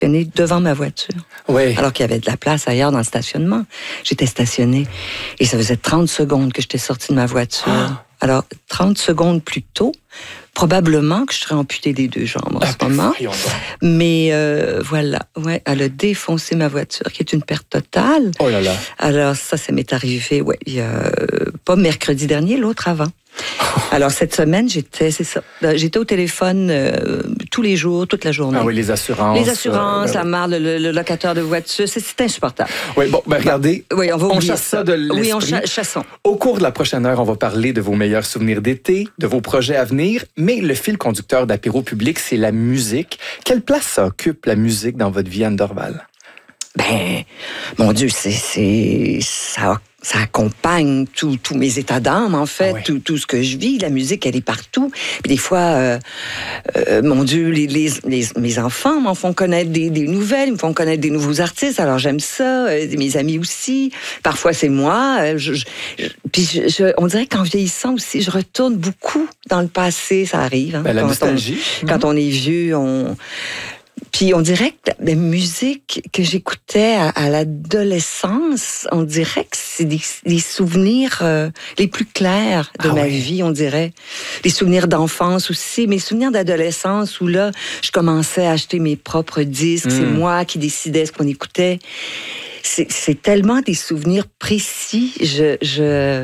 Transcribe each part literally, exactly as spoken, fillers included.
stationné devant ma voiture. Oui. Alors qu'il y avait de la place ailleurs dans le stationnement. J'étais stationnée. Et ça faisait trente secondes que j'étais sortie de ma voiture. Ah. Alors, trente secondes plus tôt, probablement que je serais amputée des deux jambes en ah, ce moment. Mais euh, voilà, ouais, elle a défoncé ma voiture, qui est une perte totale. Oh là là. Alors ça, ça m'est arrivé, ouais, il y a, pas mercredi dernier, l'autre avant. Alors, cette semaine, j'étais, c'est ça, j'étais au téléphone euh, tous les jours, toute la journée. Ah oui, les assurances. Les assurances, euh, la marre, le, le locataire de voiture, c'est, c'est insupportable. Oui, bon, ben regardez, bah, oui, on, va on chasse ça, ça de l'esprit. Oui, on cha- chassons. Au cours de la prochaine heure, on va parler de vos meilleurs souvenirs d'été, de vos projets à venir, mais le fil conducteur d'Apéro Public, c'est la musique. Quelle place ça occupe, la musique, dans votre vie, Anne Dorval? Ben, mon Dieu, c'est, c'est, ça, ça accompagne tous mes états d'âme, en fait, ah oui. tout, tout ce que je vis. La musique, elle est partout. Puis des fois, euh, euh, mon Dieu, les, les, les, mes enfants m'en font connaître des, des nouvelles, ils me font connaître des nouveaux artistes, alors j'aime ça. Euh, mes amis aussi. Parfois, c'est moi. Euh, je, je, puis je, je, on dirait qu'en vieillissant aussi, je retourne beaucoup dans le passé, ça arrive. Hein, ben, la quand nostalgie. On, mm-hmm. Quand on est vieux, on... Puis on dirait que la musique que j'écoutais à, à l'adolescence, on dirait que c'est des, des souvenirs euh, les plus clairs de ah ma ouais. vie, on dirait. Les souvenirs d'enfance aussi, mes souvenirs d'adolescence où là, je commençais à acheter mes propres disques, mmh. c'est moi qui décidais ce qu'on écoutait. C'est, c'est tellement des souvenirs précis. Je... je...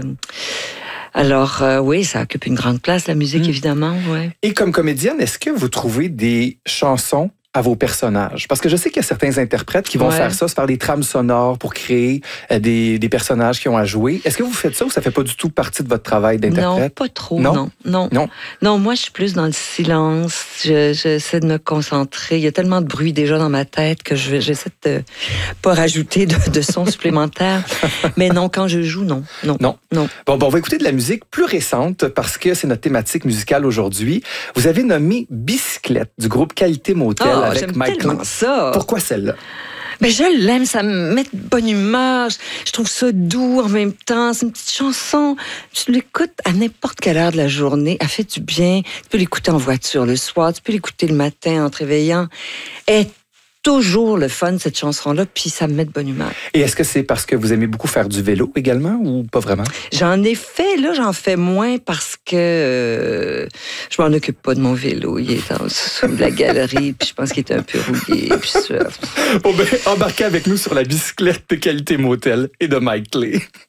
Alors, euh, oui, ça occupe une grande place, la musique, mmh. évidemment. Ouais. Et comme comédienne, est-ce que vous trouvez des chansons à vos personnages? Parce que je sais qu'il y a certains interprètes qui vont ouais. faire ça, se faire des trames sonores pour créer euh, des, des personnages qui ont à jouer. Est-ce que vous faites ça ou ça fait pas du tout partie de votre travail d'interprète? Non, pas trop, non. Non, non. non. non moi, je suis plus dans le silence. Je, j'essaie de me concentrer. Il y a tellement de bruit déjà dans ma tête que je, j'essaie de pas rajouter de, de sons supplémentaires. Mais non, quand je joue, non. Non. Non. non. Bon, bon, on va écouter de la musique plus récente parce que c'est notre thématique musicale aujourd'hui. Vous avez nommé Bicyclette du groupe Qualité Motel. Oh, avec j'aime Mike tellement ça. Pourquoi celle-là? Ben, je l'aime, ça me met de bonne humeur. Je trouve ça doux en même temps. C'est une petite chanson. Tu l'écoutes à n'importe quelle heure de la journée. Elle fait du bien. Tu peux l'écouter en voiture le soir. Tu peux l'écouter le matin en te réveillant. Elle est toujours le fun, cette chanson-là, puis ça me met de bonne humeur. Et est-ce que c'est parce que vous aimez beaucoup faire du vélo également ou pas vraiment? J'en ai fait, là, j'en fais moins parce que euh, je m'en occupe pas de mon vélo. Il est en dessous de la galerie, puis je pense qu'il est un peu rouillé. Puis ça... Bon, ben, embarquez avec nous sur la bicyclette de Qualité Motel et de Mike Clay.